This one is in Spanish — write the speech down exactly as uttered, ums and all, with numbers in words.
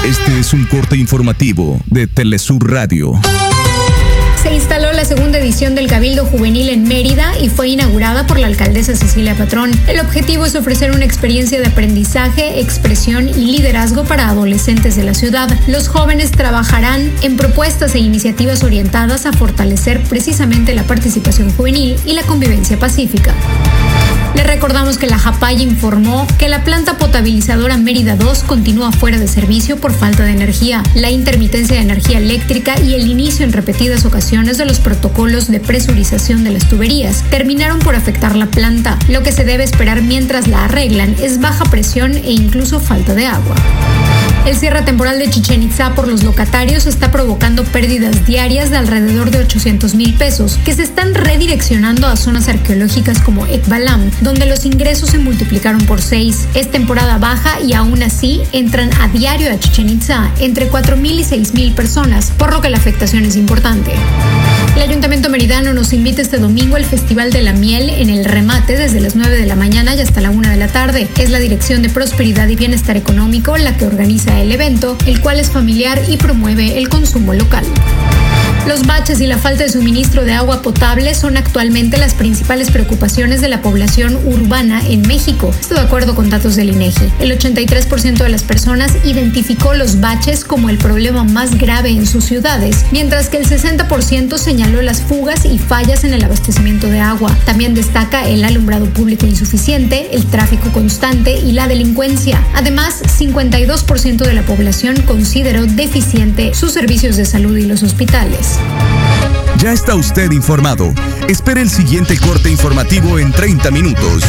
Este es un corte informativo de Telesur Radio. Se instaló la segunda edición del Cabildo Juvenil en Mérida y fue inaugurada por la alcaldesa Cecilia Patrón. El objetivo es ofrecer una experiencia de aprendizaje, expresión y liderazgo para adolescentes de la ciudad. Los jóvenes trabajarán en propuestas e iniciativas orientadas a fortalecer precisamente la participación juvenil y la convivencia pacífica. Le recordamos que la Japay informó que la planta potabilizadora Mérida dos continúa fuera de servicio por falta de energía, la intermitencia de energía eléctrica y el inicio en repetidas ocasiones de los protocolos de presurización de las tuberías terminaron por afectar la planta. Lo que se debe esperar mientras la arreglan es baja presión e incluso falta de agua. El cierre temporal de Chichén Itzá por los locatarios está provocando pérdidas diarias de alrededor de ochocientos mil pesos, que se están redireccionando a zonas arqueológicas como Ekbalam, donde los ingresos se multiplicaron por seis. Es temporada baja y aún así entran a diario a Chichén Itzá entre cuatro mil y seis mil personas, por lo que la afectación es importante. El Ayuntamiento Meridano nos invita este domingo al Festival de la Miel en el Remate desde las nueve de la mañana y hasta la una de la tarde. Es la Dirección de Prosperidad y Bienestar Económico la que organiza el evento, el cual es familiar y promueve el consumo local. Los baches y la falta de suministro de agua potable son actualmente las principales preocupaciones de la población urbana en México. Esto de acuerdo con datos del INEGI. El ochenta y tres por ciento de las personas identificó los baches como el problema más grave en sus ciudades, mientras que el sesenta por ciento señaló las fugas y fallas en el abastecimiento de agua. También destaca el alumbrado público insuficiente, el tráfico constante y la delincuencia. Además, cincuenta y dos por ciento de la población consideró deficiente sus servicios de salud y los hospitales. Ya está usted informado. Espere el siguiente corte informativo en treinta minutos.